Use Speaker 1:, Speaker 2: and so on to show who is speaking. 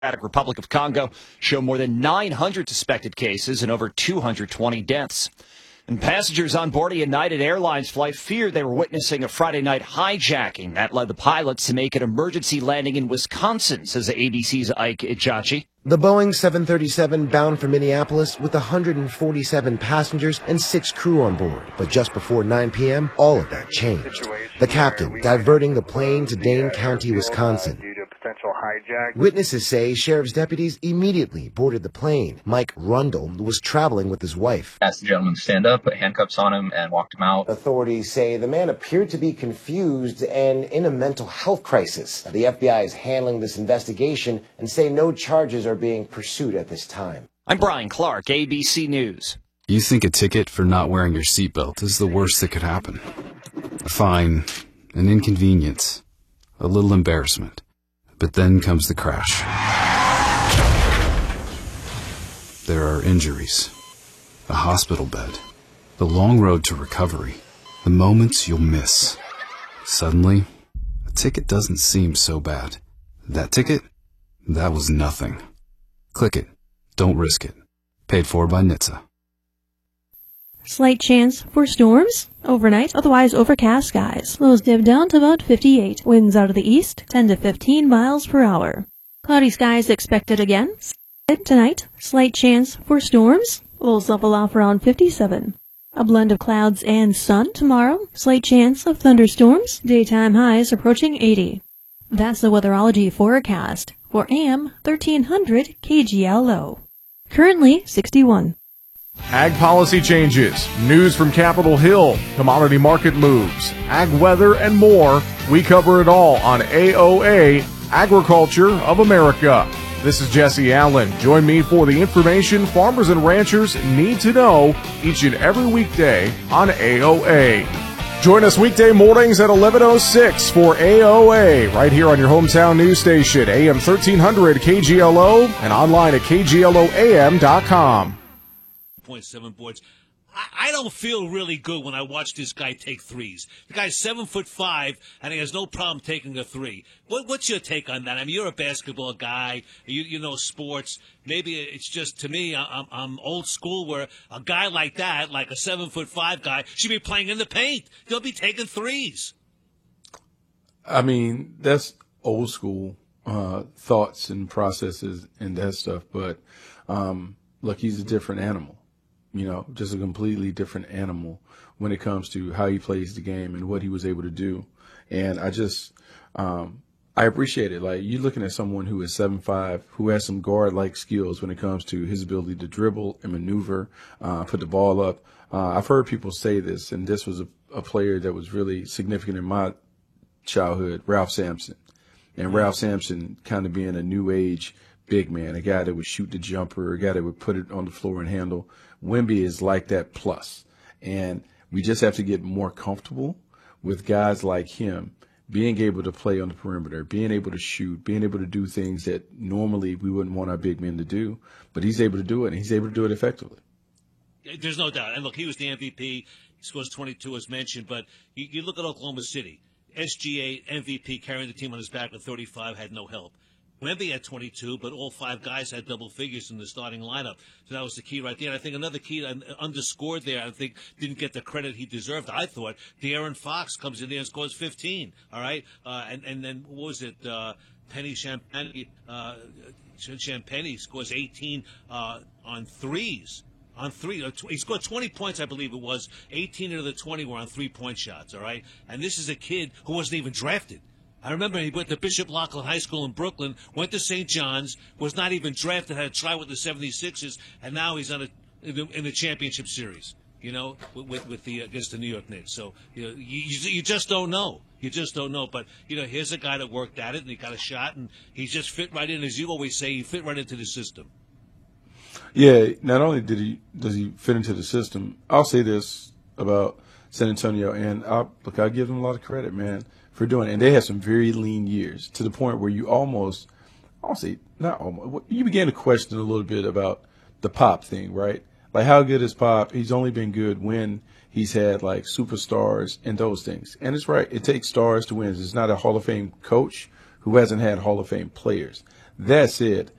Speaker 1: Democratic Republic of Congo show more than 900 suspected cases and over 220 deaths. And passengers on board a United Airlines flight feared they were witnessing a Friday night hijacking. That led the pilots to make an emergency landing in Wisconsin, says ABC's Ike Ijachi.
Speaker 2: The Boeing 737 bound for Minneapolis with 147 passengers and 6 crew on board. But just before 9 p.m., all of that changed. The captain diverting the plane to Dane County, Wisconsin. Witnesses say sheriff's deputies immediately boarded the plane. Mike Rundle was traveling with his wife.
Speaker 3: Asked the gentleman to stand up, put handcuffs on him, and walked him out.
Speaker 2: Authorities say the man appeared to be confused and in a mental health crisis. The FBI is handling this investigation and say no charges are being pursued at this time.
Speaker 1: I'm Brian Clark, ABC News.
Speaker 4: You think a ticket for not wearing your seatbelt is the worst that could happen. A fine, an inconvenience, a little embarrassment. But then comes the crash. There are injuries, a hospital bed, the long road to recovery, the moments you'll miss. Suddenly, a ticket doesn't seem so bad. That ticket? That was nothing. Click it. Don't risk it. Paid for by NHTSA.
Speaker 5: Slight chance for storms overnight, otherwise overcast skies. Lows dip down to about 58. Winds out of the east, 10 to 15 miles per hour. Cloudy skies expected again. Tonight, slight chance for storms. Lows level off around 57. A blend of clouds and sun tomorrow. Slight chance of thunderstorms. Daytime highs approaching 80. That's the weatherology forecast for AM 1300 KGLO. Currently 61.
Speaker 6: Ag policy changes, news from Capitol Hill, commodity market moves, ag weather, and more. We cover it all on AOA, Agriculture of America. This is Jesse Allen. Join me for the information farmers and ranchers need to know each and every weekday on AOA. Join us weekday mornings at 11:06 for AOA, right here on your hometown news station, AM 1300 KGLO, and online at KGLOAM.com.
Speaker 7: 7 boards. I don't feel really good when I watch this guy take threes. The guy's 7'5", and he has no problem taking a three. What's your take on that? I mean, you're a basketball guy. You know sports. Maybe it's just, to me, I'm old school where a guy like that, like a 7'5" guy, should be playing in the paint. He'll be taking threes.
Speaker 8: I mean, that's old school thoughts and processes and that stuff. But look, he's a different animal. You know, just a completely different animal when it comes to how he plays the game and what he was able to do. And I just, I appreciate it. Like, you're looking at someone who is 7'5", who has some guard-like skills when it comes to his ability to dribble and maneuver, put the ball up. I've heard people say this, and this was a player that was really significant in my childhood, Ralph Sampson. And Ralph Sampson kind of being a new age big man, a guy that would shoot the jumper, a guy that would put it on the floor and handle. Wemby is like that plus. And we just have to get more comfortable with guys like him being able to play on the perimeter, being able to shoot, being able to do things that normally we wouldn't want our big men to do. But he's able to do it, and he's able to do it effectively.
Speaker 7: There's no doubt. And look, he was the MVP. He scores 22 as mentioned. But you look at Oklahoma City. SGA MVP carrying the team on his back with 35, had no help. Wemby had 22, but all 5 guys had double figures in the starting lineup. So that was the key right there. And I think another key underscored there, I think didn't get the credit he deserved, I thought. De'Aaron Fox comes in there and scores 15, all right? And then, what was it, Penny Champagne scores 18 on threes. On three, he scored 20 points, I believe it was. 18 of the 20 were on three-point shots, all right? And this is a kid who wasn't even drafted. I remember he went to Bishop Loughlin High School in Brooklyn, went to St. John's, was not even drafted, had a try with the 76ers, and now he's in the championship series, you know, with the against the New York Knicks. So you just don't know. You just don't know. But, you know, here's a guy that worked at it, and he got a shot, and he just fit right in, as you always say, he fit right into the system.
Speaker 8: Yeah, not only does he fit into the system, I'll say this about San Antonio, and I'll give them a lot of credit, man, for doing it. And they had some very lean years to the point where you you began to question a little bit about the Pop thing, right? Like, how good is Pop? He's only been good when he's had, like, superstars and those things. And it's right. It takes stars to win. It's not a Hall of Fame coach who hasn't had Hall of Fame players. That's it.